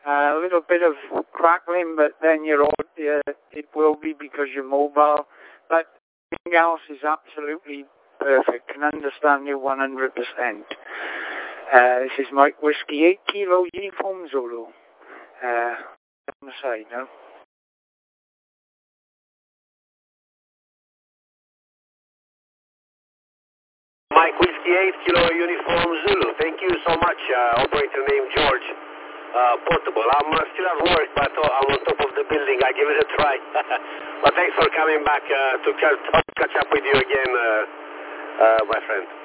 A little bit of crackling, but then it will be because you're mobile. But everything else is absolutely perfect. Can understand you 100%. This is Mike Whiskey 8 Kilo Uniform Zulu. On the side now. Mike Whiskey 8 Kilo Uniform Zulu. Thank you so much, operator named George. Portable. I'm still at work, but I'm on top of the building. I give it a try. But thanks for coming back to catch up with you again, my friend.